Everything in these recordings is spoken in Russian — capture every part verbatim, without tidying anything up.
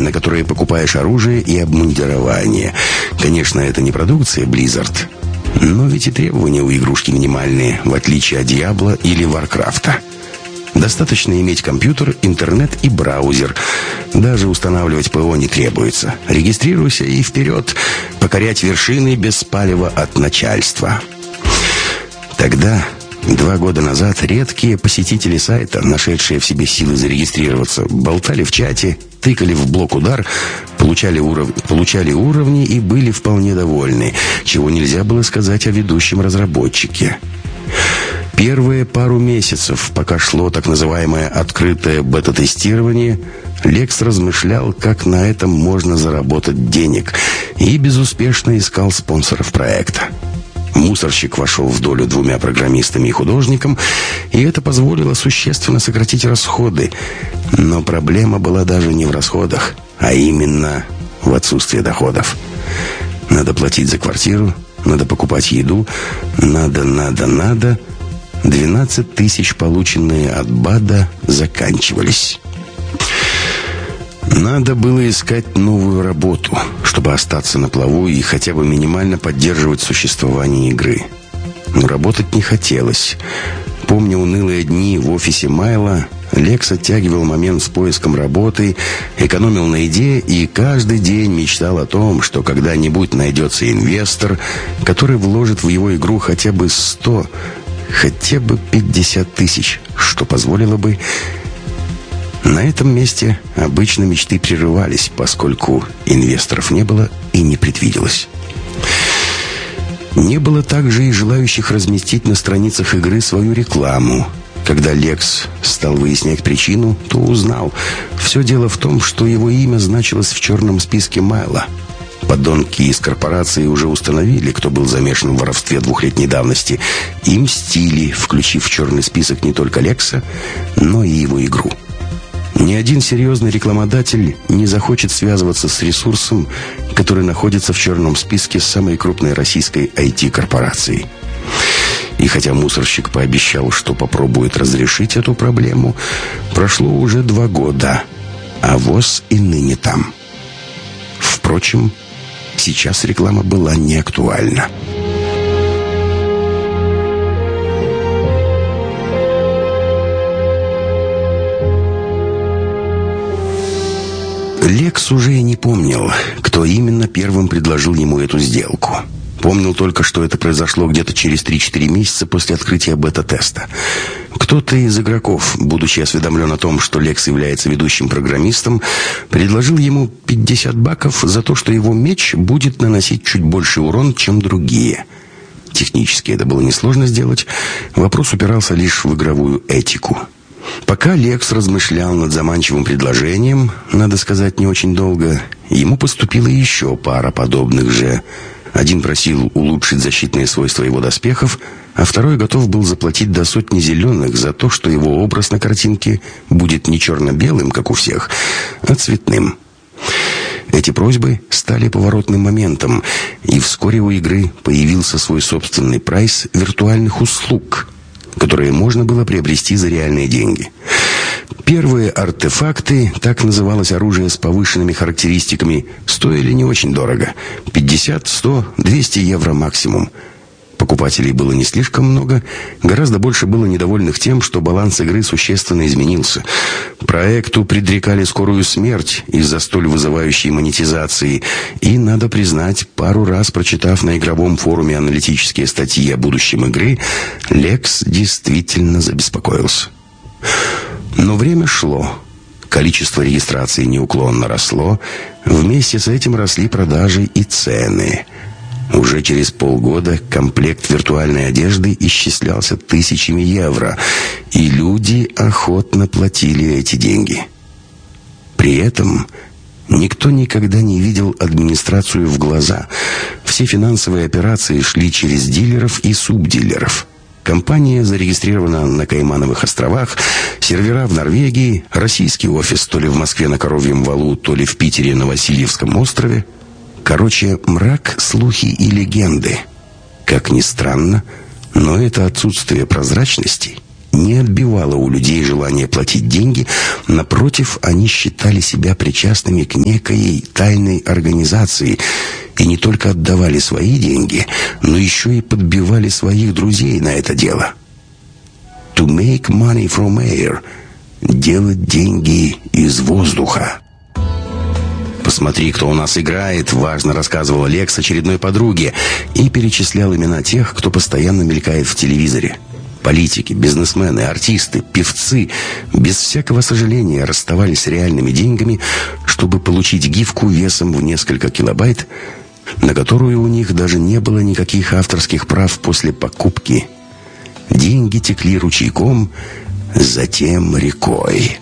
на которые покупаешь оружие и обмундирование. Конечно, это не продукция Blizzard, но ведь и требования у игрушки минимальные, в отличие от Диабло или Варкрафта. Достаточно иметь компьютер, интернет и браузер. Даже устанавливать ПО не требуется. Регистрируйся и вперед, покорять вершины без палева от начальства. Тогда, два года назад, редкие посетители сайта, нашедшие в себе силы зарегистрироваться, болтали в чате, тыкали в блок удар, получали, уров... получали уровни и были вполне довольны, чего нельзя было сказать о ведущем разработчике. Первые пару месяцев, пока шло так называемое открытое бета-тестирование, Лекс размышлял, как на этом можно заработать денег, и безуспешно искал спонсоров проекта. Мусорщик вошел в долю двумя программистами и художником, и это позволило существенно сократить расходы. Но проблема была даже не в расходах, а именно в отсутствии доходов. Надо платить за квартиру, надо покупать еду, надо, надо, надо... двенадцать тысяч, полученные от БАДа, заканчивались. Надо было искать новую работу, чтобы остаться на плаву и хотя бы минимально поддерживать существование игры. Но работать не хотелось. Помня унылые дни в офисе Майла, Лекс оттягивал момент с поиском работы, экономил на еде и каждый день мечтал о том, что когда-нибудь найдется инвестор, который вложит в его игру хотя бы сто, хотя бы пятьдесят тысяч, что позволило бы... На этом месте обычно мечты прерывались, поскольку инвесторов не было и не предвиделось. Не было также и желающих разместить на страницах игры свою рекламу. Когда Лекс стал выяснять причину, то узнал. Все дело в том, что его имя значилось в черном списке Майла. Подонки из корпорации уже установили, кто был замешан в воровстве двухлетней давности, и мстили, включив в черный список не только Лекса, но и его игру. Ни один серьезный рекламодатель не захочет связываться с ресурсом, который находится в черном списке самой крупной российской ай ти-корпорации. И хотя мусорщик пообещал, что попробует разрешить эту проблему, прошло уже два года, а ВОЗ и ныне там. Впрочем, сейчас реклама была не актуальна. Лекс уже и не помнил, кто именно первым предложил ему эту сделку. Помнил только, что это произошло где-то через три-четыре месяца после открытия бета-теста. Кто-то из игроков, будучи осведомлен о том, что Лекс является ведущим программистом, предложил ему пятьдесят баков за то, что его меч будет наносить чуть больше урон, чем другие. Технически это было несложно сделать, вопрос упирался лишь в игровую этику. Пока Лекс размышлял над заманчивым предложением, надо сказать, не очень долго, ему поступила еще пара подобных же. Один просил улучшить защитные свойства его доспехов, а второй готов был заплатить до сотни зеленых за то, что его образ на картинке будет не черно-белым, как у всех, а цветным. Эти просьбы стали поворотным моментом, и вскоре у игры появился свой собственный прайс виртуальных услуг, которые можно было приобрести за реальные деньги. Первые артефакты, так называлось оружие с повышенными характеристиками, стоили не очень дорого. пятьдесят, сто, двести евро максимум. Покупателей было не слишком много, гораздо больше было недовольных тем, что баланс игры существенно изменился. Проекту предрекали скорую смерть из-за столь вызывающей монетизации, и, надо признать, пару раз прочитав на игровом форуме аналитические статьи о будущем игры, Лекс действительно забеспокоился. Но время шло. Количество регистраций неуклонно росло. Вместе с этим росли продажи и цены. Уже через полгода комплект виртуальной одежды исчислялся тысячами евро, и люди охотно платили эти деньги. При этом никто никогда не видел администрацию в глаза. Все финансовые операции шли через дилеров и субдилеров. Компания зарегистрирована на Каймановых островах, сервера в Норвегии, российский офис то ли в Москве на Коровьем валу, то ли в Питере на Васильевском острове. Короче, мрак, слухи и легенды. Как ни странно, но это отсутствие прозрачности не отбивало у людей желание платить деньги. Напротив, они считали себя причастными к некой тайной организации и не только отдавали свои деньги, но еще и подбивали своих друзей на это дело. To make money from air. Делать деньги из воздуха. «Посмотри, кто у нас играет», — важно рассказывал Лекс очередной подруге и перечислял имена тех, кто постоянно мелькает в телевизоре. Политики, бизнесмены, артисты, певцы без всякого сожаления расставались с реальными деньгами, чтобы получить гифку весом в несколько килобайт, на которую у них даже не было никаких авторских прав после покупки. Деньги текли ручейком, затем рекой.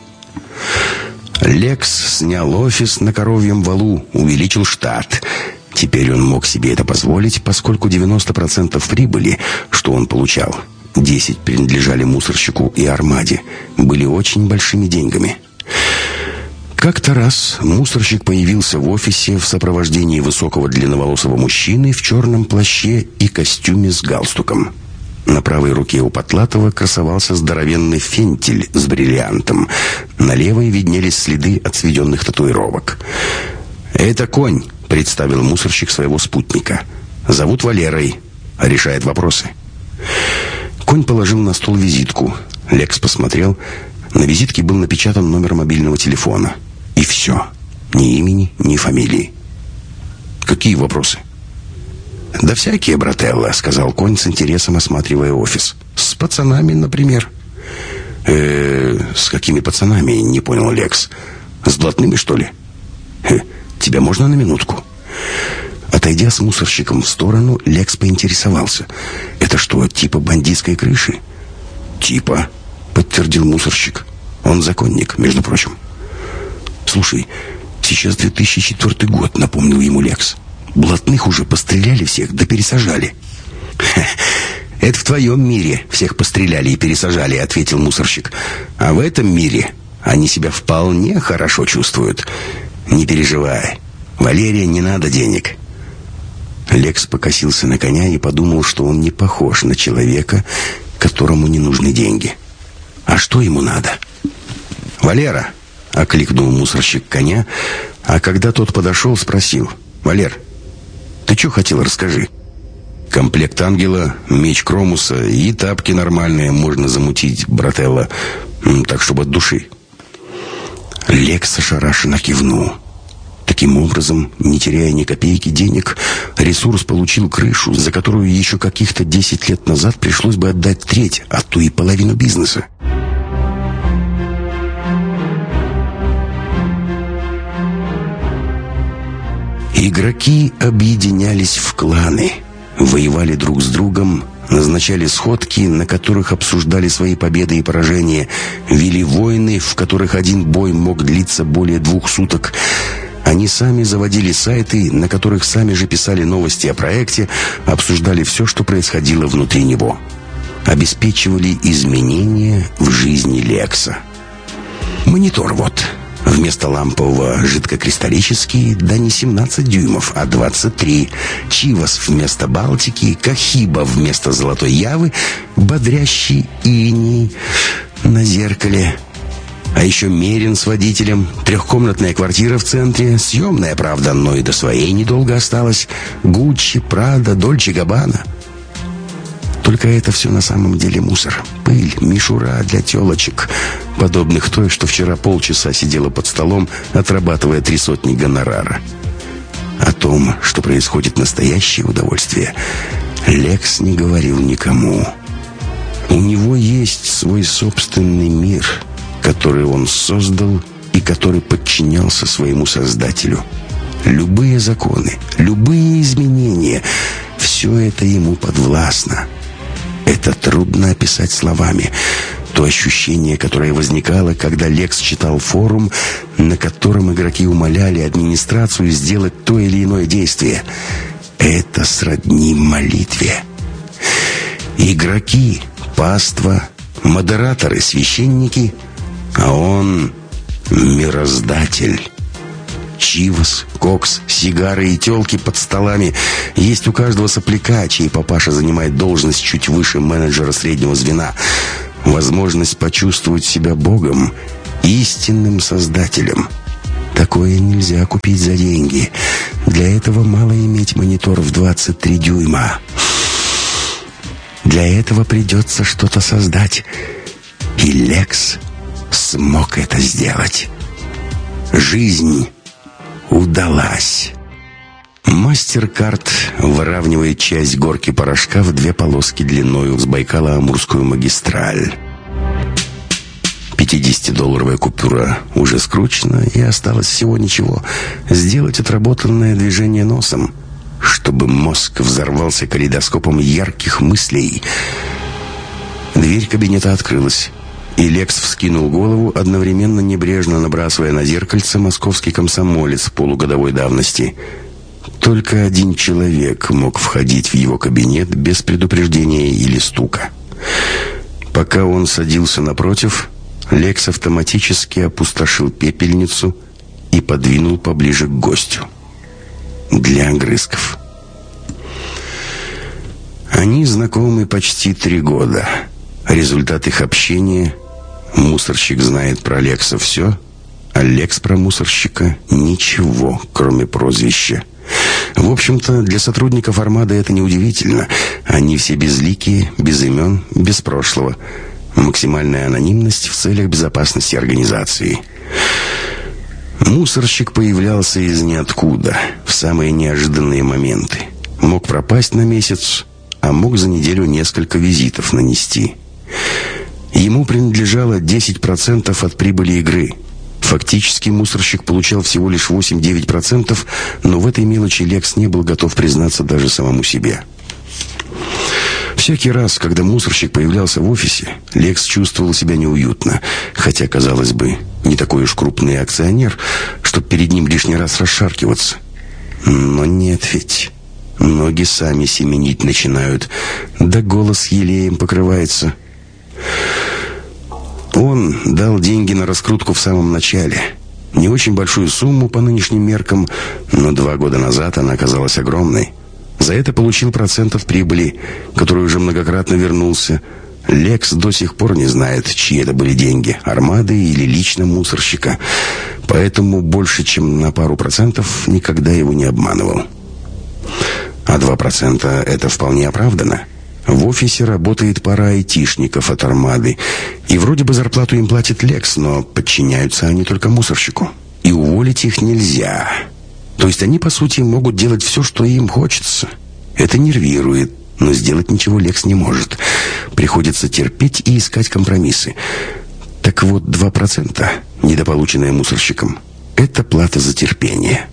Лекс снял офис на Коровьем Валу, увеличил штат. Теперь он мог себе это позволить, поскольку девяносто процентов прибыли, что он получал, десять принадлежали мусорщику и Армаде, были очень большими деньгами. Как-то раз мусорщик появился в офисе в сопровождении высокого длинноволосого мужчины в черном плаще и костюме с галстуком. На правой руке у Потлатова красовался здоровенный фентиль с бриллиантом. На левой виднелись следы от сведенных татуировок. «Это Конь», — представил мусорщик своего спутника. «Зовут Валерой. Решает вопросы». Конь положил на стол визитку. Лекс посмотрел. На визитке был напечатан номер мобильного телефона. И все. Ни имени, ни фамилии. «Какие вопросы?» «Да всякие, брателло», — сказал Конь с интересом, осматривая офис. «С пацанами, например». «Э-э, с какими пацанами?» — не понял Лекс. «С блатными, что ли?» «Хе, тебя можно на минутку?» Отойдя с мусорщиком в сторону, Лекс поинтересовался. «Это что, типа бандитской крыши?» «Типа», — подтвердил мусорщик. «Он законник, между прочим». «Слушай, сейчас две тысячи четвёртый год», — напомнил ему Лекс. «Блатных уже постреляли всех, да пересажали». «Это в твоем мире всех постреляли и пересажали», — ответил мусорщик. «А в этом мире они себя вполне хорошо чувствуют. Не переживай, Валерия, не надо денег». Лекс покосился на коня и подумал, что он не похож на человека, которому не нужны деньги. А что ему надо? «Валера!» — окликнул мусорщик коня, а когда тот подошел, спросил. «Валер, ты что хотел, расскажи». «Комплект ангела, меч Кромуса и тапки нормальные можно замутить, брателло, так, чтобы от души». Лекс ошарашенно кивнул. Таким образом, не теряя ни копейки денег, ресурс получил крышу, за которую еще каких-то десять лет назад пришлось бы отдать треть, а то и половину бизнеса. Игроки объединялись в кланы, воевали друг с другом, назначали сходки, на которых обсуждали свои победы и поражения, вели войны, в которых один бой мог длиться более двух суток. Они сами заводили сайты, на которых сами же писали новости о проекте, обсуждали все, что происходило внутри него. Обеспечивали изменения в жизни Лекса. Монитор вот. Вместо лампового жидкокристаллический, да не семнадцать дюймов, а двадцать три. Чивас вместо Балтики, Кахиба вместо Золотой Явы, бодрящий иней на зеркале. А еще Мерин с водителем, трехкомнатная квартира в центре, съемная, правда, но и до своей недолго осталось. Гуччи, Прада, Дольче Габбана. Только это все на самом деле мусор. Пыль, мишура для телочек, подобных той, что вчера полчаса сидела под столом, отрабатывая три сотни гонорара. О том, что происходит настоящее удовольствие, Лекс не говорил никому. У него есть свой собственный мир, который он создал и который подчинялся своему создателю. Любые законы, любые изменения — все это ему подвластно. Это трудно описать словами. То ощущение, которое возникало, когда Лекс читал форум, на котором игроки умоляли администрацию сделать то или иное действие. Это сродни молитве. Игроки, паства, модераторы, священники, а он мироздатель. Чивос, кокс, сигары и тёлки под столами есть у каждого сопляка, чей папаша занимает должность чуть выше менеджера среднего звена. возможность почувствовать себя Богом, истинным Создателем. Такое нельзя купить за деньги. Для этого мало иметь монитор в двадцать три дюйма. Для этого придется что-то создать. И Лекс смог это сделать. Жизнь удалась. MasterCard выравнивает часть горки порошка в две полоски длиною с Байкало-Амурскую магистраль. пятидесятидолларовая купюра уже скручена, и осталось всего ничего — сделать отработанное движение носом, чтобы мозг взорвался калейдоскопом ярких мыслей. Дверь кабинета открылась, и Лекс вскинул голову, одновременно небрежно набрасывая на зеркальце московский комсомолец полугодовой давности. Только один человек мог входить в его кабинет без предупреждения или стука. Пока он садился напротив, Лекс автоматически опустошил пепельницу и подвинул поближе к гостю. Для огрызков. Они знакомы почти три года. Результат их общения: мусорщик знает про Лекса все, а Лекс про мусорщика ничего, кроме прозвища. В общем-то, для сотрудников «Армады» это неудивительно. Они все безликие, без имен, без прошлого. Максимальная анонимность в целях безопасности организации. Мусорщик появлялся из ниоткуда, в самые неожиданные моменты. Мог пропасть на месяц, а мог за неделю несколько визитов нанести. Ему принадлежало десять процентов от прибыли игры. Фактически мусорщик получал всего лишь восемь-девять процентов, но в этой мелочи Лекс не был готов признаться даже самому себе. Всякий раз, когда мусорщик появлялся в офисе, Лекс чувствовал себя неуютно, хотя, казалось бы, не такой уж крупный акционер, чтобы перед ним лишний раз расшаркиваться. Но нет ведь. Ноги сами семенить начинают, да голос елеем покрывается. Он дал деньги на раскрутку в самом начале. Не очень большую сумму по нынешним меркам, но два года назад она оказалась огромной. За это получил процент от прибыли, который уже многократно вернулся. Лекс до сих пор не знает, чьи это были деньги, «Армады» или лично мусорщика. Поэтому больше, чем на пару процентов никогда его не обманывал. А два процента — это вполне оправдано. В офисе работает пара айтишников от «Армады», и вроде бы зарплату им платит Лекс, но подчиняются они только мусорщику. И уволить их нельзя. То есть они, по сути, могут делать все, что им хочется. Это нервирует, но сделать ничего Лекс не может. Приходится терпеть и искать компромиссы. Так вот, два процента, недополученные мусорщиком, это плата за терпение.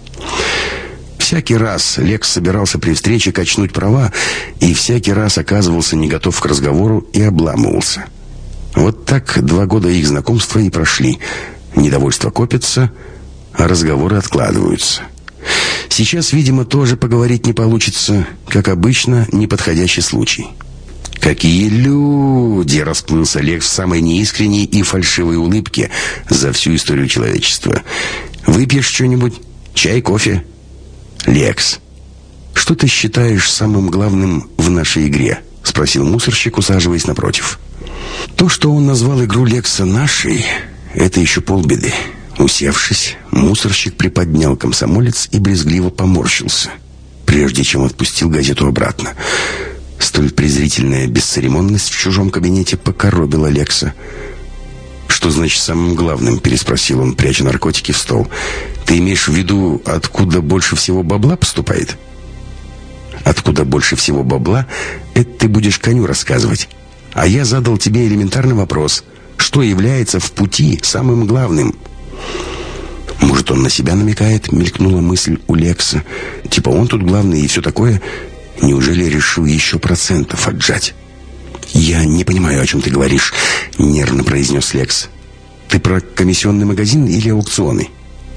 Всякий раз Лекс собирался при встрече качнуть права, и всякий раз оказывался не готов к разговору и обламывался. Вот так два года их знакомства и прошли. Недовольство копится, а разговоры откладываются. Сейчас, видимо, тоже поговорить не получится. Как обычно, неподходящий случай. «Какие люди!» — расплылся Лекс в самой неискренней и фальшивой улыбке за всю историю человечества. «Выпьешь что-нибудь? Чай, кофе?» «Лекс, что ты считаешь самым главным в нашей игре?» — спросил мусорщик, усаживаясь напротив. То, что он назвал игру Лекса нашей, это еще полбеды. Усевшись, мусорщик приподнял комсомолец и брезгливо поморщился, прежде чем отпустил газету обратно. Столь презрительная бесцеремонность в чужом кабинете покоробила Лекса. «Что значит самым главным?» — переспросил он, пряча наркотики в стол. «Ты имеешь в виду, откуда больше всего бабла поступает?» «Откуда больше всего бабла? Это ты будешь коню рассказывать. А я задал тебе элементарный вопрос. Что является в пути самым главным?» «Может, он на себя намекает?» — мелькнула мысль у Лекса. «Типа он тут главный и все такое. Неужели решил еще процентов отжать?» «Я не понимаю, о чем ты говоришь», — нервно произнес Лекс. «Ты про комиссионный магазин или аукционы?»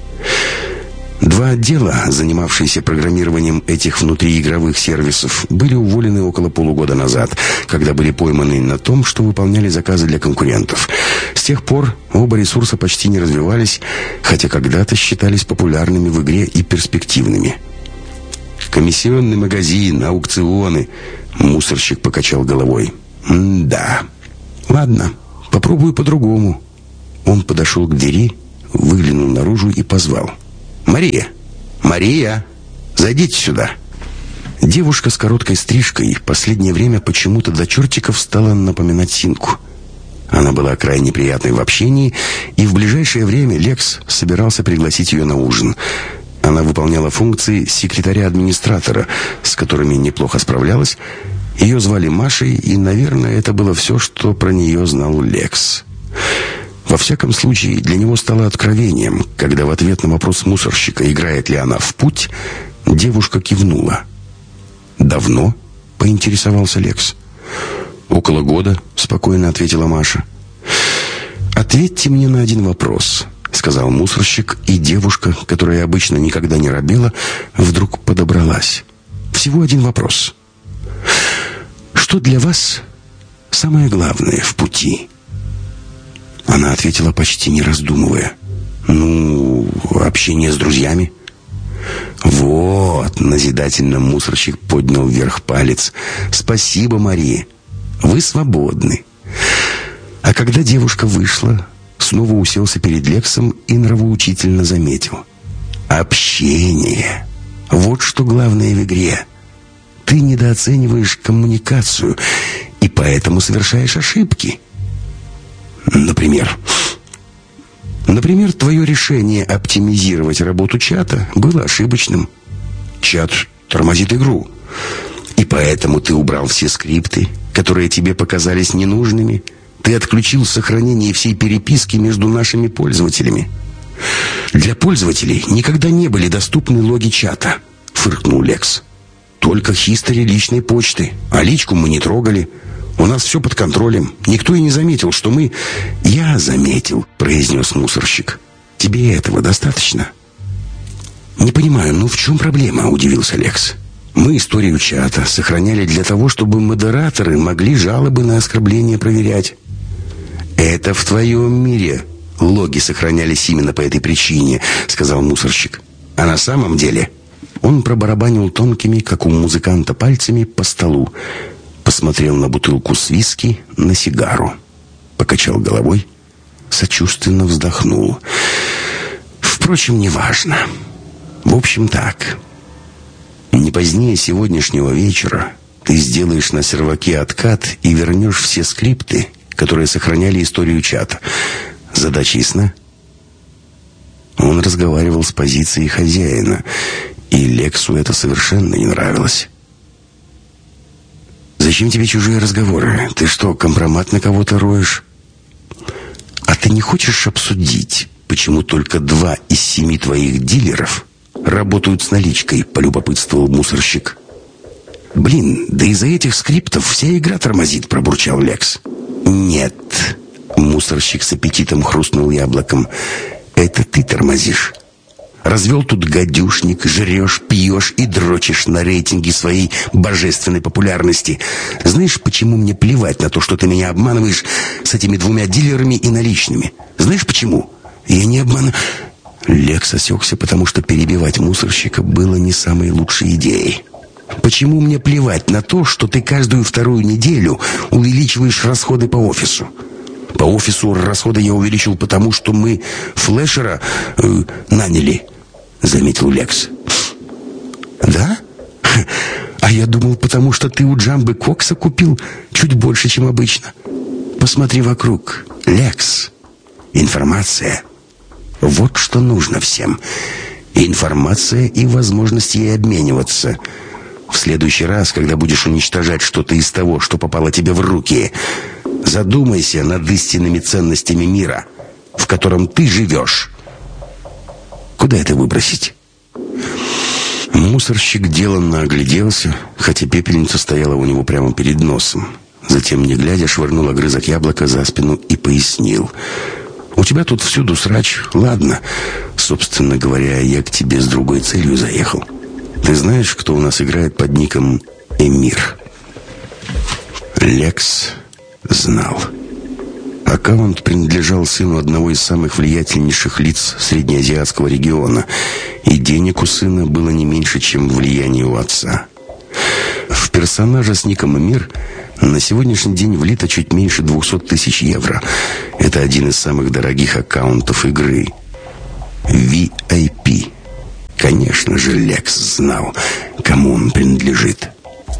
Два отдела, занимавшиеся программированием этих внутриигровых сервисов, были уволены около полугода назад, когда были пойманы на том, что выполняли заказы для конкурентов. С тех пор оба ресурса почти не развивались, хотя когда-то считались популярными в игре и перспективными. «Комиссионный магазин, аукционы», — мусорщик покачал головой. «М-да, Ладно, попробую по-другому. Он подошел к двери, выглянул наружу и позвал. «Мария! Мария! Зайдите сюда!» Девушка с короткой стрижкой в последнее время почему-то до чертиков стала напоминать Синку. Она была крайне приятной в общении, и в ближайшее время Лекс собирался пригласить ее на ужин. Она выполняла функции секретаря-администратора, с которыми неплохо справлялась. Ее звали Машей, и, наверное, это было все, что про нее знал Лекс. Во всяком случае, для него стало откровением, когда в ответ на вопрос мусорщика, играет ли она в путь, девушка кивнула. «Давно?» — поинтересовался Лекс. «Около года», — спокойно ответила Маша. «Ответьте мне на один вопрос», — сказал мусорщик, и девушка, которая обычно никогда не робела, вдруг подобралась. «Всего один вопрос. Что для вас самое главное в пути?» Она ответила, почти не раздумывая. «Ну, общение с друзьями». «Вот», — назидательно мусорщик поднял вверх палец. «Спасибо, Мария. Вы свободны». А когда девушка вышла, снова уселся перед Лексом и нравоучительно заметил. «Общение. Вот что главное в игре. Ты недооцениваешь коммуникацию и поэтому совершаешь ошибки. Например... Например, твое решение оптимизировать работу чата было ошибочным. Чат тормозит игру. И поэтому ты убрал все скрипты, которые тебе показались ненужными. Ты отключил сохранение всей переписки между нашими пользователями. Для пользователей никогда не были доступны логи чата, фыркнул Лекс. Только хистори личной почты, а личку мы не трогали. У нас все под контролем. Никто и не заметил, что мы... «Я заметил», — произнес мусорщик. «Тебе этого достаточно?» «Не понимаю, ну в чем проблема?» — удивился Лекс. «Мы историю чата сохраняли для того, чтобы модераторы могли жалобы на оскорбление проверять». «Это в твоем мире логи сохранялись именно по этой причине», — сказал мусорщик. «А на самом деле...» Он пробарабанил тонкими, как у музыканта, пальцами по столу. Посмотрел на бутылку с виски, на сигару. Покачал головой, сочувственно вздохнул. Впрочем, неважно. В общем, так. Не позднее сегодняшнего вечера ты сделаешь на серваке откат и вернешь все скрипты, которые сохраняли историю чата. Задача ясна? Он разговаривал с позиции хозяина, и Лексу это совершенно не нравилось. «Зачем тебе чужие разговоры? Ты что, компромат на кого-то роешь?» «А ты не хочешь обсудить, почему только два из семи твоих дилеров работают с наличкой?» — полюбопытствовал мусорщик. «Блин, да из-за этих скриптов вся игра тормозит», — пробурчал Лекс. «Нет», — мусорщик с аппетитом хрустнул яблоком, — «это ты тормозишь. Развел тут гадюшник, жрешь, пьешь и дрочишь на рейтинге своей божественной популярности. Знаешь, почему мне плевать на то, что ты меня обманываешь с этими двумя дилерами и наличными? Знаешь, почему? Я не обману...» Лекс осекся, потому что перебивать мусорщика было не самой лучшей идеей. «Почему мне плевать на то, что ты каждую вторую неделю увеличиваешь расходы по офису? По офису расходы я увеличил, потому что мы флешера э, наняли», — заметил Лекс. «Да? А я думал, потому что ты у Джамбы Кокса купил чуть больше, чем обычно. Посмотри вокруг, Лекс. Информация. Вот что нужно всем. Информация и возможность ей обмениваться. В следующий раз, когда будешь уничтожать что-то из того, что попало тебе в руки, задумайся над истинными ценностями мира, в котором ты живешь. Куда это выбросить?» Мусорщик деланно огляделся, хотя пепельница стояла у него прямо перед носом. Затем, не глядя, швырнул огрызок яблока за спину и пояснил: «У тебя тут всюду срач. Ладно, собственно говоря, я к тебе с другой целью заехал. Ты знаешь, кто у нас играет под ником Эмир?» Лекс знал. Аккаунт принадлежал сыну одного из самых влиятельнейших лиц среднеазиатского региона, и денег у сына было не меньше, чем влияние у отца. В персонажа с ником Эмир на сегодняшний день влито чуть меньше двухсот тысяч евро. Это один из самых дорогих аккаунтов игры. ви ай пи. Конечно же, Лекс знал, кому он принадлежит.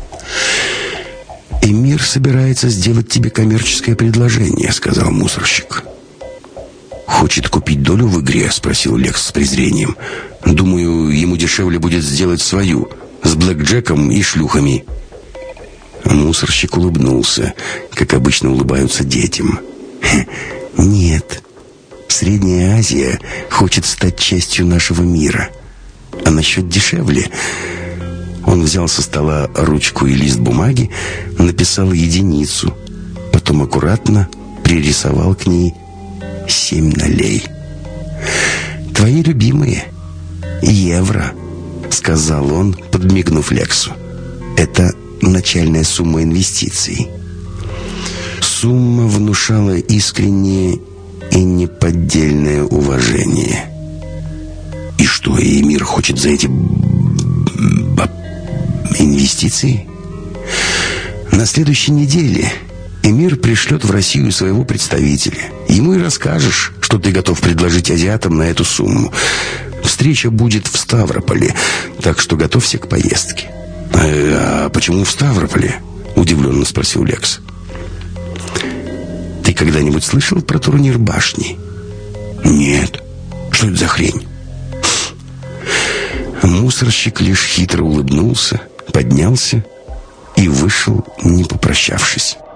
«Эмир собирается сделать тебе коммерческое предложение», — сказал мусорщик. «Хочет купить долю в игре?» — спросил Лекс с презрением. «Думаю, ему дешевле будет сделать свою, с блэкджеком и шлюхами». Мусорщик улыбнулся, как обычно улыбаются детям. «Нет, Средняя Азия хочет стать частью нашего мира. А насчет дешевле...» Он взял со стола ручку и лист бумаги, написал единицу, потом аккуратно пририсовал к ней семь нолей. «Твои любимые евро», — сказал он, подмигнув Лексу. «Это начальная сумма инвестиций». Сумма внушала искреннее и неподдельное уважение. «И что, Эмир хочет за эти баб... инвестиции?» «На следующей неделе Эмир пришлет в Россию своего представителя. Ему и расскажешь, что ты готов предложить азиатам на эту сумму. Встреча будет в Ставрополе, так что готовься к поездке». «А, а почему в Ставрополе?» — удивленно спросил Лекс. «Ты когда-нибудь слышал про турнир башни?» «Нет. Что это за хрень?» Мусорщик лишь хитро улыбнулся, поднялся и вышел, не попрощавшись.